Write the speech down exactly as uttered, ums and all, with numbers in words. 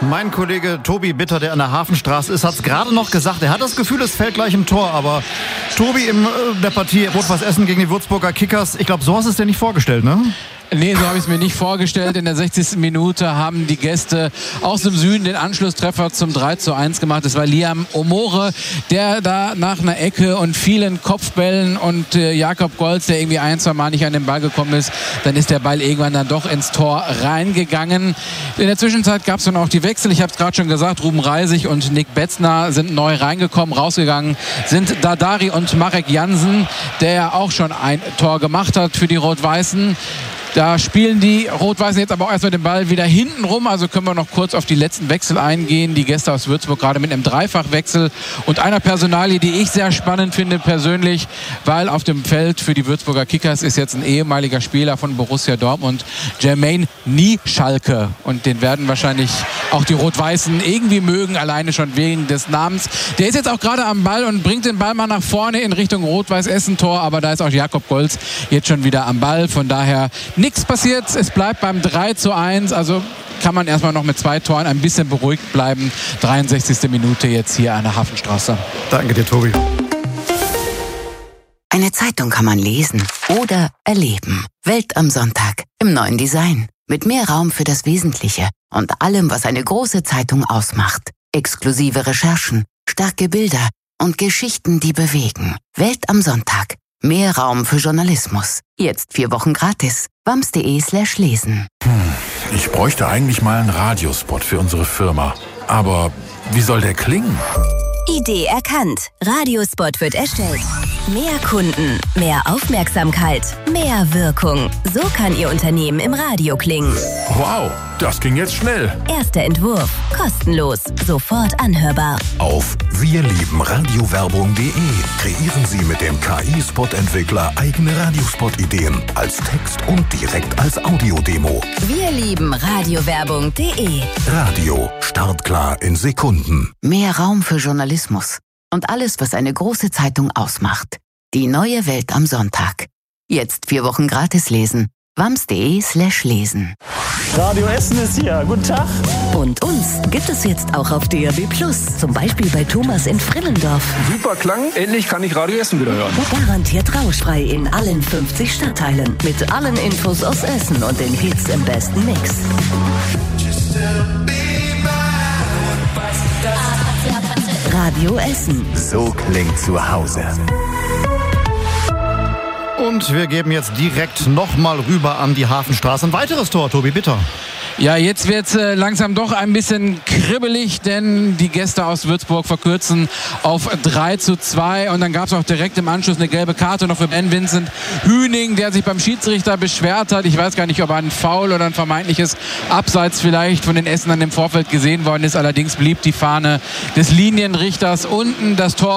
Mein Kollege Tobi Bitter, der an der Hafenstraße ist, hat es gerade noch gesagt. Er hat das Gefühl, es fällt gleich im Tor. Aber Tobi in der Partie Rot-Weiß Essen gegen die Würzburger Kickers, ich glaube, so hast du es dir nicht vorgestellt, ne? Nee, so habe ich es mir nicht vorgestellt. In der sechzigsten Minute haben die Gäste aus dem Süden den Anschlusstreffer zum drei zu eins gemacht. Es war Liam Omore, der da nach einer Ecke und vielen Kopfbällen und äh, Jakob Golz, der irgendwie ein, zwei Mal nicht an den Ball gekommen ist, dann ist der Ball irgendwann dann doch ins Tor reingegangen. In der Zwischenzeit gab es dann auch die Wechsel. Ich habe es gerade schon gesagt, Ruben Reisig und Nick Betzner sind neu reingekommen. Rausgegangen sind Dadari und Marek Jansen, der ja auch schon ein Tor gemacht hat für die Rot-Weißen. Da spielen die Rot-Weißen jetzt aber auch erstmal den Ball wieder hinten rum. Also können wir noch kurz auf die letzten Wechsel eingehen. Die Gäste aus Würzburg gerade mit einem Dreifachwechsel und einer Personalie, die ich sehr spannend finde persönlich, weil auf dem Feld für die Würzburger Kickers ist jetzt ein ehemaliger Spieler von Borussia Dortmund, Jermaine Nieschalke. Und den werden wahrscheinlich auch die Rot-Weißen irgendwie mögen, alleine schon wegen des Namens. Der ist jetzt auch gerade am Ball und bringt den Ball mal nach vorne in Richtung Rot-Weiß-Essen-Tor. Aber da ist auch Jakob Golz jetzt schon wieder am Ball. Von daher nichts passiert, es bleibt beim drei zu eins, also kann man erstmal noch mit zwei Toren ein bisschen beruhigt bleiben. dreiundsechzigste Minute jetzt hier an der Hafenstraße. Danke dir, Tobi. Eine Zeitung kann man lesen oder erleben. Welt am Sonntag im neuen Design. Mit mehr Raum für das Wesentliche und allem, was eine große Zeitung ausmacht. Exklusive Recherchen, starke Bilder und Geschichten, die bewegen. Welt am Sonntag. Mehr Raum für Journalismus. Jetzt vier Wochen gratis. wams.de slash lesen. Hm, ich bräuchte eigentlich mal einen Radiospot für unsere Firma. Aber wie soll der klingen? Idee erkannt. Radiospot wird erstellt. Mehr Kunden, mehr Aufmerksamkeit, mehr Wirkung. So kann Ihr Unternehmen im Radio klingen. Wow, das ging jetzt schnell. Erster Entwurf. Kostenlos. Sofort anhörbar. Auf wir lieben radiowerbung punkt de kreieren Sie mit dem K I-Spot-Entwickler eigene Radiospot-Ideen als Text und direkt als Audiodemo. Wir lieben radiowerbung punkt de. Radio. Startklar in Sekunden. Mehr Raum für Journalismus. Und alles, was eine große Zeitung ausmacht. Die neue Welt am Sonntag. Jetzt vier Wochen gratis lesen. wams.de slash lesen. Radio Essen ist hier. Guten Tag. Und uns gibt es jetzt auch auf D A B Plus. Zum Beispiel bei Thomas in Frillendorf. Super Klang. Endlich kann ich Radio Essen wieder hören. Garantiert rauschfrei in allen fünfzig Stadtteilen. Mit allen Infos aus Essen und den Hits im besten Mix. Radio Essen. So klingt zu Hause. Und wir geben jetzt direkt nochmal rüber an die Hafenstraße. Ein weiteres Tor, Tobi Bitter. Ja, jetzt wird es äh, langsam doch ein bisschen kribbelig, denn die Gäste aus Würzburg verkürzen auf drei zu zwei. Und dann gab es auch direkt im Anschluss eine gelbe Karte noch für Ben Vincent Hüning, der sich beim Schiedsrichter beschwert hat. Ich weiß gar nicht, ob er ein Foul oder ein vermeintliches Abseits vielleicht von den Essenern im Vorfeld gesehen worden ist. Allerdings blieb die Fahne des Linienrichters unten. Das Tor